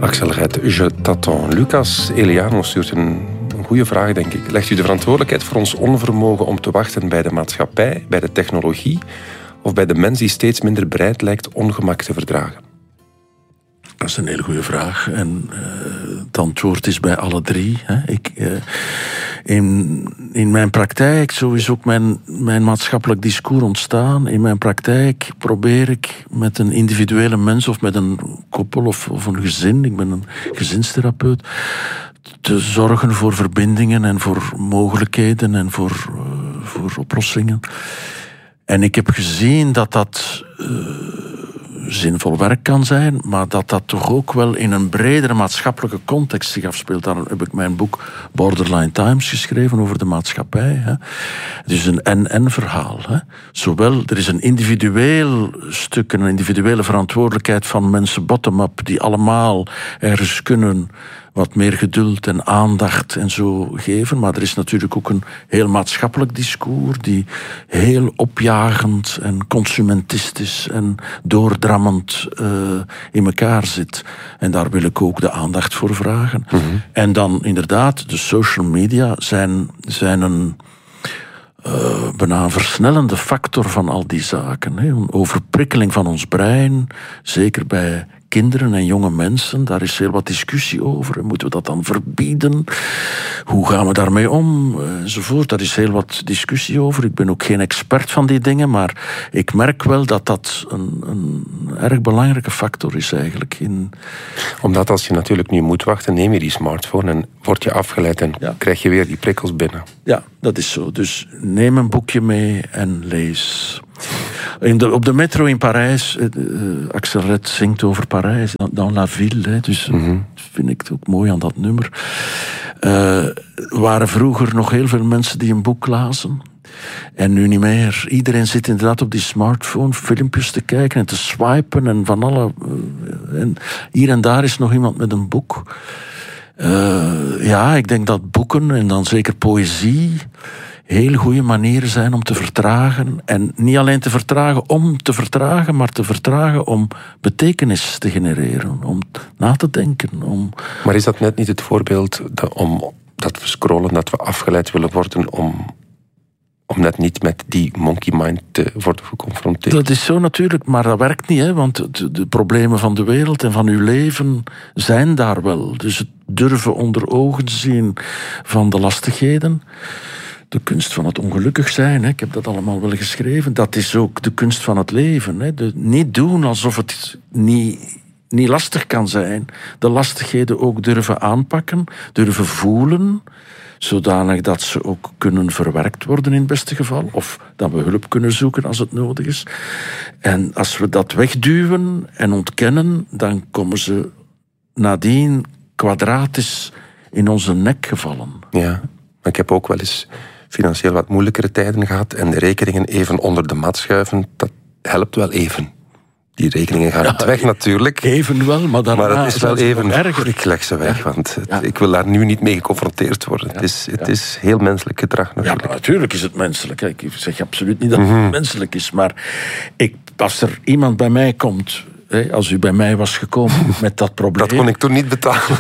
Axel Red, Je t'attends. Lucas Eliano stuurt een goede vraag, denk ik. Legt u de verantwoordelijkheid voor ons onvermogen om te wachten bij de maatschappij, bij de technologie of bij de mens die steeds minder bereid lijkt ongemak te verdragen? Dat is een hele goede vraag. En het antwoord is bij alle drie. Hè. In mijn praktijk, zo is ook mijn maatschappelijk discours ontstaan. In mijn praktijk probeer ik met een individuele mens of met een koppel of een gezin, ik ben een gezinstherapeut, te zorgen voor verbindingen en voor mogelijkheden en voor oplossingen. En ik heb gezien dat zinvol werk kan zijn, maar dat toch ook wel in een bredere maatschappelijke context zich afspeelt. Daarom heb ik mijn boek Borderline Times geschreven over de maatschappij. Hè. Het is een en-en verhaal. Hè. Zowel, er is een individueel stuk, een individuele verantwoordelijkheid van mensen bottom-up, die allemaal ergens kunnen wat meer geduld en aandacht en zo geven. Maar er is natuurlijk ook een heel maatschappelijk discours die heel opjagend en consumentistisch en doordrammend in elkaar zit. En daar wil ik ook de aandacht voor vragen. Mm-hmm. En dan inderdaad, de social media zijn een bijna een versnellende factor van al die zaken. Hè. Een overprikkeling van ons brein, zeker bij kinderen en jonge mensen, daar is heel wat discussie over. Moeten we dat dan verbieden? Hoe gaan we daarmee om? Enzovoort. Daar is heel wat discussie over. Ik ben ook geen expert van die dingen, maar ik merk wel dat een erg belangrijke factor is eigenlijk. Omdat als je natuurlijk nu moet wachten, neem je die smartphone en word je afgeleid en krijg je weer die prikkels binnen. Ja, dat is zo. Dus neem een boekje mee en lees. Op de metro in Parijs, Axel Red zingt over Parijs, dans la ville, hè, dus vind ik het ook mooi aan dat nummer. Waren vroeger nog heel veel mensen die een boek lazen. En nu niet meer. Iedereen zit inderdaad op die smartphone filmpjes te kijken en te swipen en van alle. En hier en daar is nog iemand met een boek. Ik denk dat boeken en dan zeker poëzie heel goede manieren zijn om te vertragen. En niet alleen te vertragen om te vertragen, maar te vertragen om betekenis te genereren. Om na te denken. Maar is dat net niet het voorbeeld dat we scrollen, dat we afgeleid willen worden om net niet met die monkey mind te worden geconfronteerd? Dat is zo natuurlijk, maar dat werkt niet. Hè, want de problemen van de wereld en van uw leven zijn daar wel. Dus het durven onder ogen zien van de lastigheden. De kunst van het ongelukkig zijn, hè. Ik heb dat allemaal wel geschreven. Dat is ook de kunst van het leven. Hè. Niet doen alsof het niet lastig kan zijn. De lastigheden ook durven aanpakken, durven voelen, zodanig dat ze ook kunnen verwerkt worden in het beste geval. Of dat we hulp kunnen zoeken als het nodig is. En als we dat wegduwen en ontkennen, dan komen ze nadien kwadratisch in onze nek gevallen. Ja, maar ik heb ook wel eens financieel wat moeilijkere tijden gehad en de rekeningen even onder de mat schuiven, dat helpt wel even. Die rekeningen gaan niet weg natuurlijk. Even wel, maar daarna het is wel even erger. Ik leg ze weg, want ik wil daar nu niet mee geconfronteerd worden. Het is heel menselijk gedrag natuurlijk. Ja, maar natuurlijk is het menselijk. Ik zeg absoluut niet dat het menselijk is, maar als er iemand bij mij komt, als u bij mij was gekomen met dat probleem, dat kon ik toen niet betalen.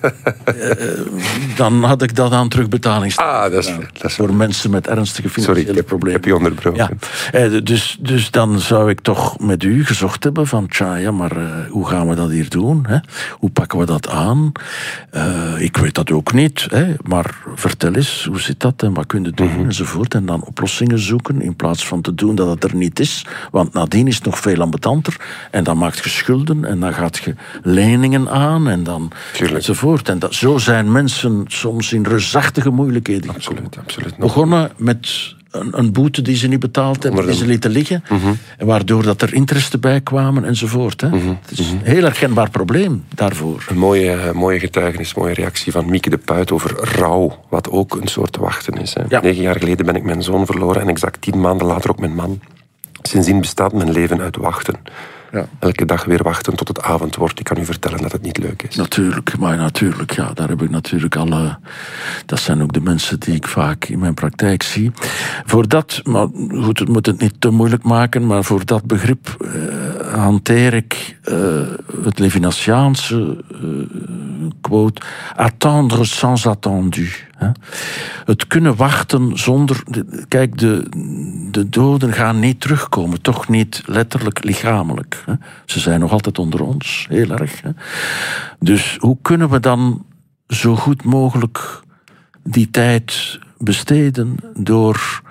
Dan had ik dat aan terugbetalingsstand. Dat is voor mensen met ernstige financiële problemen. Heb je onderbroken. Ja. Dus dan zou ik toch met u gezocht hebben van, maar hoe gaan we dat hier doen? Hè? Hoe pakken we dat aan? Ik weet dat ook niet, maar vertel eens, hoe zit dat en wat kun je doen enzovoort. En dan oplossingen zoeken in plaats van te doen dat het er niet is. Want nadien is het nog veel ambetanter en dan maakt je schulden en dan gaat je leningen aan en dan enzovoort. En zo zijn mensen soms in reusachtige moeilijkheden gekomen. Absoluut. Begonnen met een boete die ze niet betaald hebben, die ze lieten liggen, en waardoor dat er interesten bij kwamen enzovoort. Hè. Het is een heel herkenbaar probleem daarvoor. Een mooie getuigenis, mooie reactie van Mieke de Puit over rouw, wat ook een soort wachten is. Hè. 9 jaar geleden ben ik mijn zoon verloren en exact 10 maanden later ook mijn man. Sindsdien bestaat mijn leven uit wachten. Ja. Elke dag weer wachten tot het avond wordt. Ik kan u vertellen dat het niet leuk is. Natuurlijk, ja, daar heb ik natuurlijk alle... Dat zijn ook de mensen die ik vaak in mijn praktijk zie. Voor dat, maar goed, het moet het niet te moeilijk maken, maar voor dat begrip hanteer ik het Levinasiaanse quote, attendre sans attendu. Het kunnen wachten zonder... Kijk, de doden gaan niet terugkomen, toch niet letterlijk lichamelijk. Ze zijn nog altijd onder ons, heel erg. Dus hoe kunnen we dan zo goed mogelijk die tijd besteden door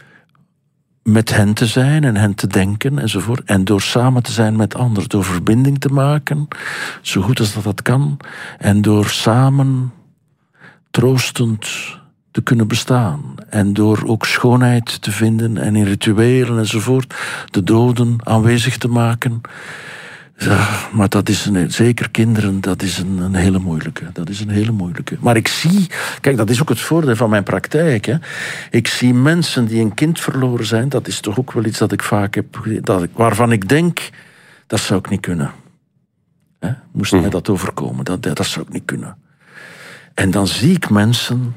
met hen te zijn en hen te denken enzovoort. En door samen te zijn met anderen, door verbinding te maken, zo goed als dat kan. En door samen troostend te kunnen bestaan. En door ook schoonheid te vinden en in rituelen enzovoort de doden aanwezig te maken. Ja, maar dat is zeker kinderen, dat is een hele moeilijke. Dat is een hele moeilijke. Maar ik zie, kijk, dat is ook het voordeel van mijn praktijk. Hè. Ik zie mensen die een kind verloren zijn, dat is toch ook wel iets dat ik vaak heb, waarvan ik denk, dat zou ik niet kunnen. Hè? Moest mij dat overkomen, dat zou ik niet kunnen. En dan zie ik mensen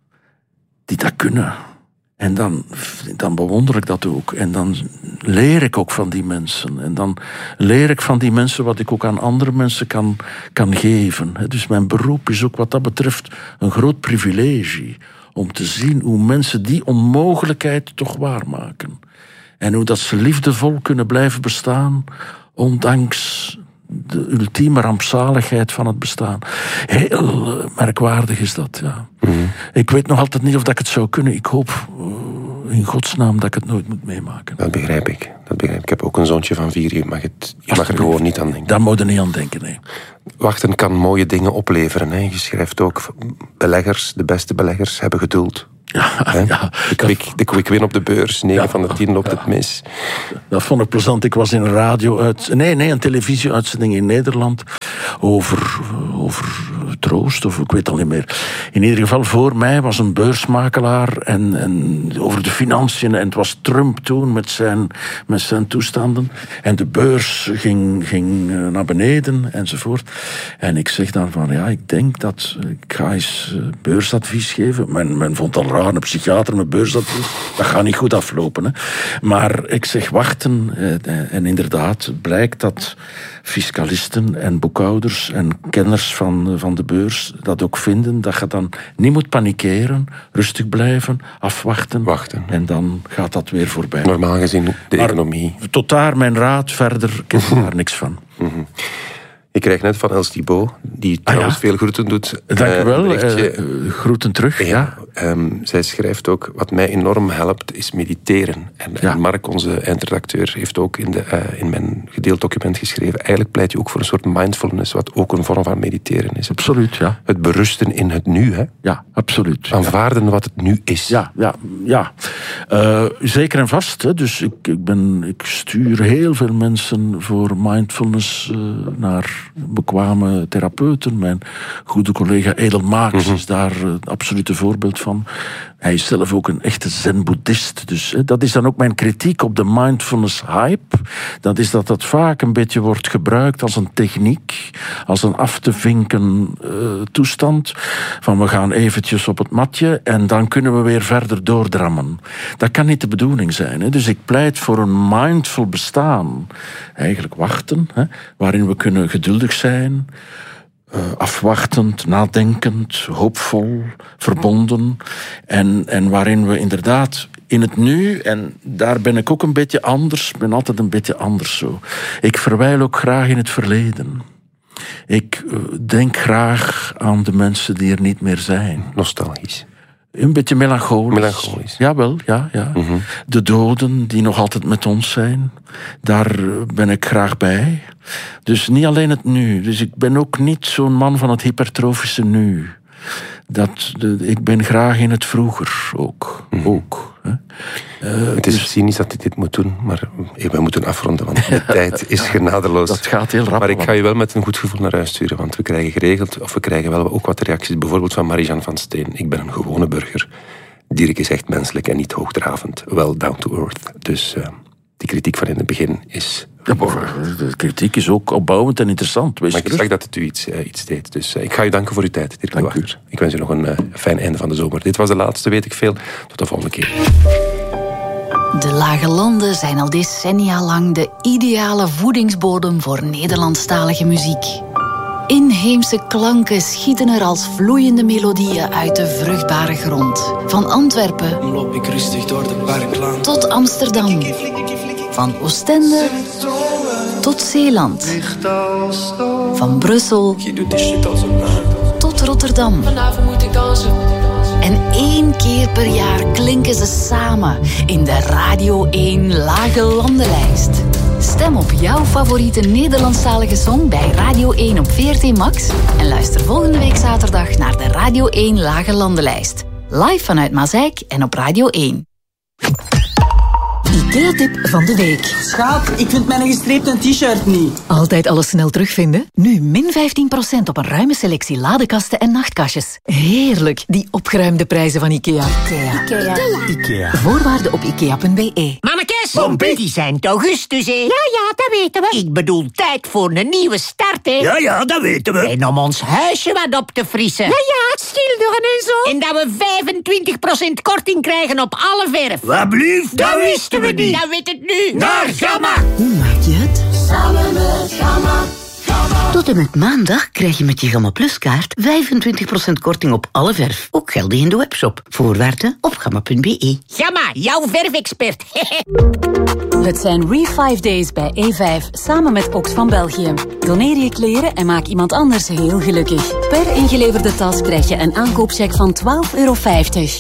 die dat kunnen. En dan bewonder ik dat ook. En dan leer ik ook van die mensen. En dan leer ik van die mensen wat ik ook aan andere mensen kan geven. Dus mijn beroep is ook wat dat betreft een groot privilege. Om te zien hoe mensen die onmogelijkheid toch waarmaken. En hoe dat ze liefdevol kunnen blijven bestaan, ondanks de ultieme rampzaligheid van het bestaan. Heel merkwaardig is dat, ja. Mm-hmm. Ik weet nog altijd niet of dat ik het zou kunnen. Ik hoop in godsnaam dat ik het nooit moet meemaken. Dat begrijp ik. Ik heb ook een zoontje van 4. Je mag er gewoon niet aan denken. Daar moet je niet aan denken, nee. Wachten kan mooie dingen opleveren. Hè. Je schrijft ook, beleggers, de beste beleggers, hebben geduld. Ja. De quick win op de beurs, 9 van de 10 loopt het mis. Dat vond ik plezant. Ik was in een televisieuitzending in Nederland over troost, of ik weet het al niet meer. In ieder geval, voor mij was een beursmakelaar en over de financiën, en het was Trump toen met zijn toestanden. En de beurs ging naar beneden enzovoort. En ik zeg dan van, ik denk dat ik ga eens beursadvies geven. Men vond al raar, een psychiater met beursadvies. Dat gaat niet goed aflopen. Hè. Maar ik zeg wachten. En inderdaad, blijkt dat fiscalisten en boekhouders en kenners van de beurs dat ook vinden, dat je dan niet moet panikeren, rustig blijven, afwachten. Wachten. En dan gaat dat weer voorbij. Normaal gezien de economie. Tot daar mijn raad, verder ken ik daar niks van. Mm-hmm. Ik krijg net van Els Thibault, die trouwens veel groeten doet. Dank u wel, groeten terug. Ja. Zij schrijft ook, wat mij enorm helpt, is mediteren. En Mark, onze eindredacteur, heeft ook in mijn gedeeld document geschreven, eigenlijk pleit je ook voor een soort mindfulness, wat ook een vorm van mediteren is. Absoluut, ja. Het berusten in het nu, hè? Ja, absoluut. Aanvaarden wat het nu is. Ja. Zeker en vast. Hè. Dus ik stuur heel veel mensen voor mindfulness naar bekwame therapeuten. Mijn goede collega Edel Maaks is daar het absolute voorbeeld van. Hij is zelf ook een echte zen-boeddhist. Dus dat is dan ook mijn kritiek op de mindfulness-hype. Dat is dat dat vaak een beetje wordt gebruikt als een techniek, als een af te vinken toestand. Van we gaan eventjes op het matje en dan kunnen we weer verder doordrammen. Dat kan niet de bedoeling zijn. Hè. Dus ik pleit voor een mindful bestaan. Eigenlijk wachten, hè, waarin we kunnen geduldig zijn, afwachtend, nadenkend, hoopvol, verbonden. En waarin we inderdaad in het nu, en daar ben ik ook een beetje anders, ben altijd een beetje anders zo. Ik verwijl ook graag in het verleden. Ik denk graag aan de mensen die er niet meer zijn. Nostalgisch. Een beetje melancholisch. Jawel, ja. Mm-hmm. De doden die nog altijd met ons zijn, daar ben ik graag bij. Dus niet alleen het nu. Dus ik ben ook niet zo'n man van het hypertrofische nu. Ik ben graag in het vroeger ook. Mm-hmm. Het is cynisch dat ik dit moet doen, maar we moeten afronden, want de tijd is genadeloos. Dat gaat heel rap. Maar ik ga je wel met een goed gevoel naar huis sturen, want we krijgen wel ook wat reacties, bijvoorbeeld van Marie-Jeanne van Steen. Ik ben een gewone burger. Dierk is echt menselijk en niet hoogdravend. Wel down to earth. Dus die kritiek van in het begin is De kritiek is ook opbouwend en interessant. Maar ik zag dat het u iets deed. Dus ik ga u danken voor uw tijd, Dirk de Wachter. Ik wens u nog een fijn einde van de zomer. Dit was de laatste, weet ik veel. Tot de volgende keer. De Lage Landen zijn al decennia lang de ideale voedingsbodem voor Nederlandstalige muziek. Inheemse klanken schieten er als vloeiende melodieën uit de vruchtbare grond. Van Antwerpen loop ik rustig door de parklaan tot Amsterdam. Van Oostende tot Zeeland. Van Brussel Je doet die shit als een man. tot Rotterdam. Vanavond moet ik dansen. En 1 keer per jaar klinken ze samen in de Radio 1 Lage Landenlijst. Stem op jouw favoriete Nederlandstalige song bij Radio 1 op VRT Max. En luister volgende week zaterdag naar de Radio 1 Lage Landenlijst. Live vanuit Mazeik en op Radio 1. IKEA-tip van de week. Schat, ik vind mijn gestreepte t-shirt niet. Altijd alles snel terugvinden? Nu min 15% op een ruime selectie ladekasten en nachtkastjes. Heerlijk, die opgeruimde prijzen van IKEA. IKEA. Voorwaarden op ikea.be. Mannekes, die zijn het augustus, hè? Ja, dat weten we. Ik bedoel, tijd voor een nieuwe start, hè? Ja, dat weten we. En om ons huisje wat op te frissen. Ja, schilderen en zo. En dat we 25% korting krijgen op alle verf. Wat blieft, dat wisten we niet. Dat weet het nu. Naar Gamma. Hoe maak je het? Samen met Gamma. Tot en met maandag krijg je met je Gamma Plus kaart 25% korting op alle verf. Ook geldig in de webshop. Voorwaarden op gamma.be. Gamma, jouw verfexpert. Het zijn Re5 Days bij E5, samen met Oxfam België. Doneer je kleren en maak iemand anders heel gelukkig. Per ingeleverde tas krijg je een aankoopcheck van €12,50.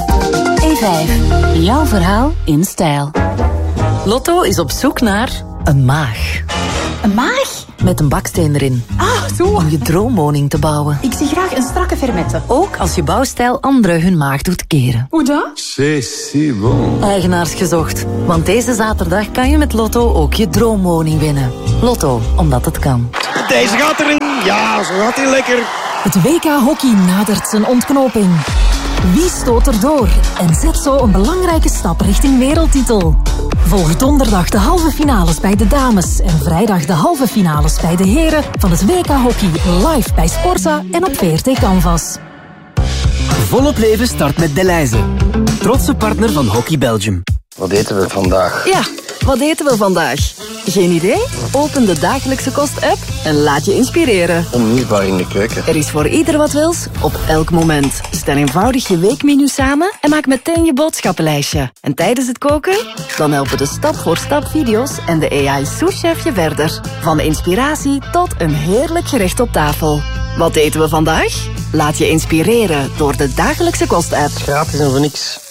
E5, jouw verhaal in stijl. Lotto is op zoek naar een maag. Een maag? Met een baksteen erin. Ah, zo. Om je droomwoning te bouwen. Ik zie graag een strakke fermette. Ook als je bouwstijl anderen hun maag doet keren. Hoe dat? C'est si bon. Eigenaars gezocht. Want deze zaterdag kan je met Lotto ook je droomwoning winnen. Lotto, omdat het kan. Deze gaat erin. Ja, zo gaat hij lekker. Het WK Hockey nadert zijn ontknoping. Wie stoot er door en zet zo een belangrijke stap richting wereldtitel? Volg donderdag de halve finales bij de dames en vrijdag de halve finales bij de heren van het WK Hockey live bij Sporza en op VRT Canvas. Volop leven start met Delhaize. Trotse partner van Hockey Belgium. Wat eten we vandaag? Ja, wat eten we vandaag? Geen idee? Open de Dagelijkse Kost-app en laat je inspireren. Onmisbaar in de keuken. Er is voor ieder wat wils, op elk moment. Stel eenvoudig je weekmenu samen en maak meteen je boodschappenlijstje. En tijdens het koken? Dan helpen de stap-voor-stap video's en de AI-souschef je verder. Van inspiratie tot een heerlijk gerecht op tafel. Wat eten we vandaag? Laat je inspireren door de Dagelijkse Kost-app. Gratis en voor niks.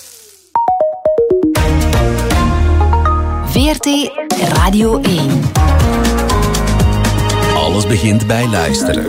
VRT Radio 1. Alles begint bij luisteren.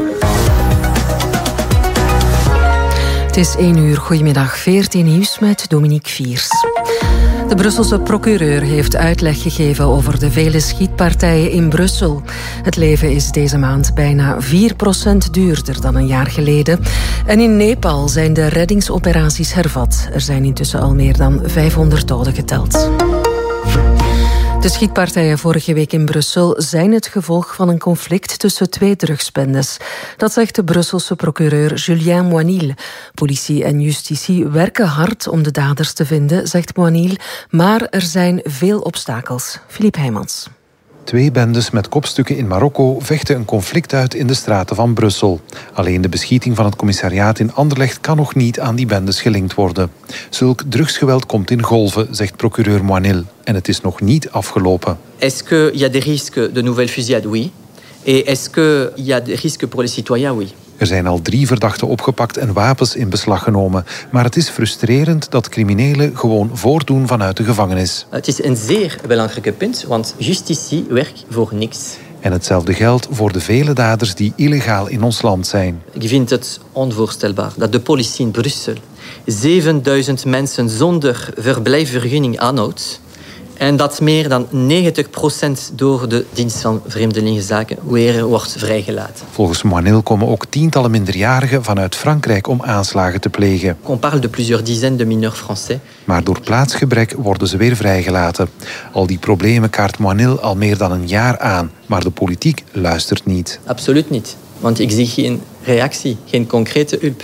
Het is 1 uur. Goedemiddag. VRT Nieuws met Dominique Viers. De Brusselse procureur heeft uitleg gegeven over de vele schietpartijen in Brussel. Het leven is deze maand bijna 4% duurder dan een jaar geleden. En in Nepal zijn de reddingsoperaties hervat. Er zijn intussen al meer dan 500 doden geteld. De schietpartijen vorige week in Brussel zijn het gevolg van een conflict tussen 2 drugsbendes. Dat zegt de Brusselse procureur Julien Moinil. Politie en justitie werken hard om de daders te vinden, zegt Moinil, maar er zijn veel obstakels. Philippe Heijmans. 2 bendes met kopstukken in Marokko vechten een conflict uit in de straten van Brussel. Alleen de beschieting van het commissariaat in Anderlecht kan nog niet aan die bendes gelinkt worden. Zulk drugsgeweld komt in golven, zegt procureur Moinil. En het is nog niet afgelopen. Est-ce qu'il y a des risques de nouvelles fusillades? Oui. Et est-ce qu'il y a des risques pour les citoyens? Oui. Er zijn al 3 verdachten opgepakt en wapens in beslag genomen. Maar het is frustrerend dat criminelen gewoon voortdoen vanuit de gevangenis. Het is een zeer belangrijk punt, want justitie werkt voor niks. En hetzelfde geldt voor de vele daders die illegaal in ons land zijn. Ik vind het onvoorstelbaar dat de politie in Brussel 7000 mensen zonder verblijfsvergunning aanhoudt En dat meer dan 90% door de dienst van Vreemdelingenzaken weer wordt vrijgelaten. Volgens Moinil komen ook tientallen minderjarigen vanuit Frankrijk om aanslagen te plegen. On parle de plusieurs dizaines de mineurs français. Maar door plaatsgebrek worden ze weer vrijgelaten. Al die problemen kaart Moinil al meer dan een jaar aan. Maar de politiek luistert niet. Absoluut niet. Want ik zie geen reactie, geen concrete hulp.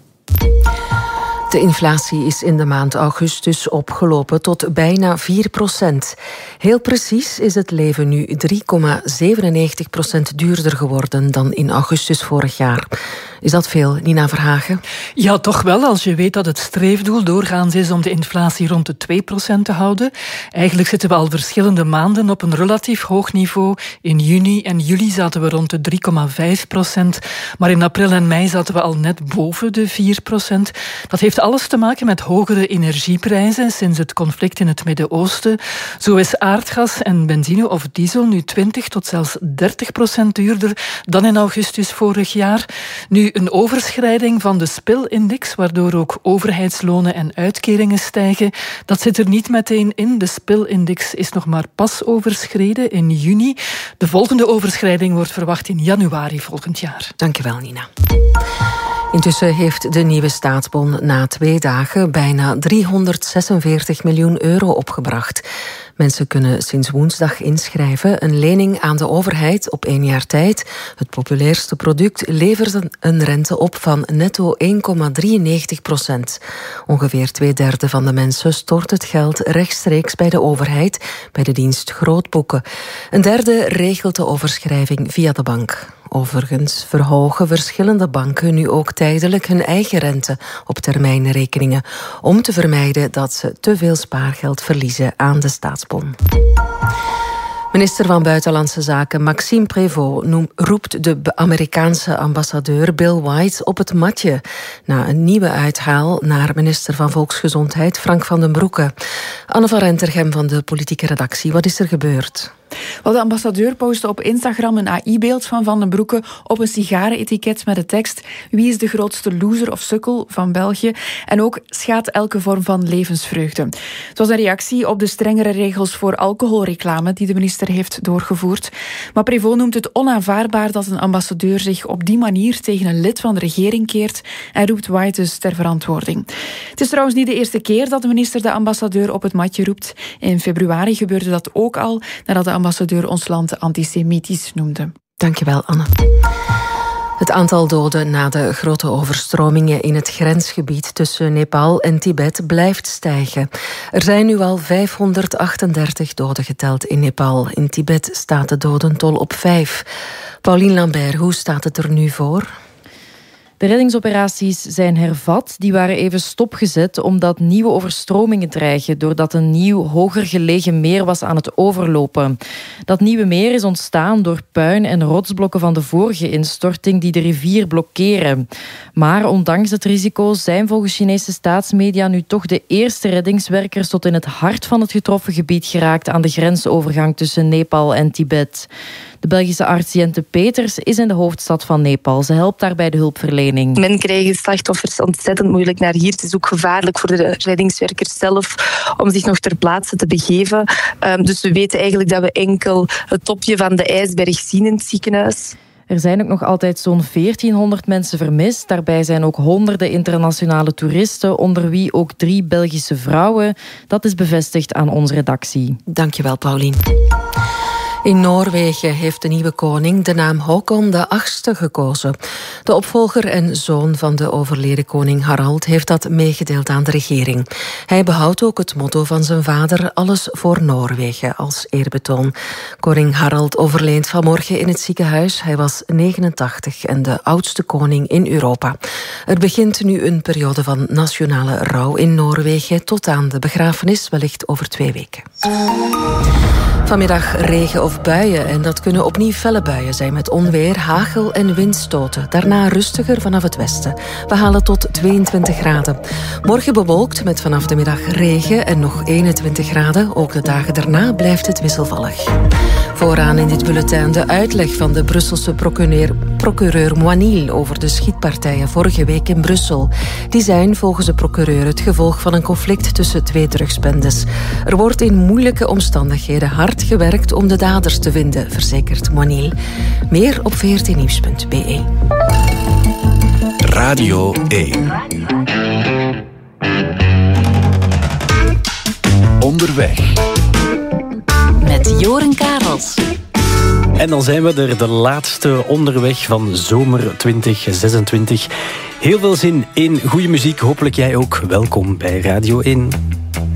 De inflatie is in de maand augustus opgelopen tot bijna 4%. Heel precies is het leven nu 3,97% duurder geworden dan in augustus vorig jaar. Is dat veel, Nina Verhagen? Ja, toch wel, als je weet dat het streefdoel doorgaans is om de inflatie rond de 2% te houden. Eigenlijk zitten we al verschillende maanden op een relatief hoog niveau. In juni en juli zaten we rond de 3,5%. Maar in april en mei zaten we al net boven de 4%. Dat heeft alles te maken met hogere energieprijzen sinds het conflict in het Midden-Oosten. Zo is aardgas en benzine of diesel nu 20 tot zelfs 30% duurder dan in augustus vorig jaar. Nu een overschrijding van de spilindex, waardoor ook overheidslonen en uitkeringen stijgen. Dat zit er niet meteen in. De spilindex is nog maar pas overschreden in juni. De volgende overschrijding wordt verwacht in januari volgend jaar. Dankjewel, Nina. Intussen heeft de nieuwe staatsbon na 2 dagen bijna 346 miljoen euro opgebracht. Mensen kunnen sinds woensdag inschrijven. Een lening aan de overheid op 1 jaar tijd. Het populairste product levert een rente op van netto 1,93%. Ongeveer 2/3 van de mensen stort het geld rechtstreeks bij de overheid, bij de dienst Grootboeken. Een derde regelt de overschrijving via de bank. Overigens verhogen verschillende banken nu ook tijdelijk hun eigen rente op termijnrekeningen, om te vermijden dat ze te veel spaargeld verliezen aan de staatsbon. Minister van Buitenlandse Zaken Maxime Prévost roept de Amerikaanse ambassadeur Bill White op het matje na een nieuwe uithaal naar minister van Volksgezondheid Frank van den Broeke. Anne van Rentergem van de politieke redactie, wat is er gebeurd? Wel, de ambassadeur postte op Instagram een AI-beeld van den Broeke op een sigarenetiket met de tekst: wie is de grootste loser of sukkel van België? En ook schaadt elke vorm van levensvreugde. Het was een reactie op de strengere regels voor alcoholreclame die de minister heeft doorgevoerd. Maar Prévost noemt het onaanvaardbaar dat een ambassadeur zich op die manier tegen een lid van de regering keert en roept White dus ter verantwoording. Het is trouwens niet de eerste keer dat de minister de ambassadeur op het matje roept. In februari gebeurde dat ook al, nadat de ambassadeur ons land antisemitisch noemde. Dankjewel, Anne. Het aantal doden na de grote overstromingen in het grensgebied tussen Nepal en Tibet blijft stijgen. Er zijn nu al 538 doden geteld in Nepal. In Tibet staat de dodentol op 5. Pauline Lambert, hoe staat het er nu voor? De reddingsoperaties zijn hervat. Die waren even stopgezet omdat nieuwe overstromingen dreigen doordat een nieuw, hoger gelegen meer was aan het overlopen. Dat nieuwe meer is ontstaan door puin en rotsblokken van de vorige instorting die de rivier blokkeren. Maar ondanks het risico zijn volgens Chinese staatsmedia nu toch de eerste reddingswerkers tot in het hart van het getroffen gebied geraakt aan de grensovergang tussen Nepal en Tibet. De Belgische arts Jente Peters is in de hoofdstad van Nepal. Ze helpt daar bij de hulpverlening. Men krijgt slachtoffers ontzettend moeilijk naar hier. Het is ook gevaarlijk voor de reddingswerkers zelf om zich nog ter plaatse te begeven. Dus we weten eigenlijk dat we enkel het topje van de ijsberg zien in het ziekenhuis. Er zijn ook nog altijd zo'n 1400 mensen vermist. Daarbij zijn ook honderden internationale toeristen, onder wie ook 3 Belgische vrouwen. Dat is bevestigd aan onze redactie. Dankjewel, Paulien. In Noorwegen heeft de nieuwe koning de naam Håkon VIII gekozen. De opvolger en zoon van de overleden koning Harald heeft dat meegedeeld aan de regering. Hij behoudt ook het motto van zijn vader: alles voor Noorwegen, als eerbetoon. Koning Harald overleed vanmorgen in het ziekenhuis. Hij was 89 en de oudste koning in Europa. Er begint nu een periode van nationale rouw in Noorwegen tot aan de begrafenis, wellicht over 2 weken. Vanmiddag regen of of buien en dat kunnen opnieuw felle buien zijn met onweer, hagel en windstoten. Daarna rustiger vanaf het westen. We halen tot 22 graden. Morgen bewolkt met vanaf de middag regen en nog 21 graden. Ook de dagen daarna blijft het wisselvallig. Vooraan in dit bulletin de uitleg van de Brusselse procureur Moinil over de schietpartijen vorige week in Brussel. Die zijn volgens de procureur het gevolg van een conflict tussen twee drugsbendes. Er wordt in moeilijke omstandigheden hard gewerkt om de daders te vinden, verzekert Moinil. Meer op vrtnieuws.be. Radio 1. Onderweg. Met Joren Karels. En dan zijn we er, de laatste onderweg van zomer 2026. Heel veel zin in goede muziek, hopelijk jij ook. Welkom bij Radio 1.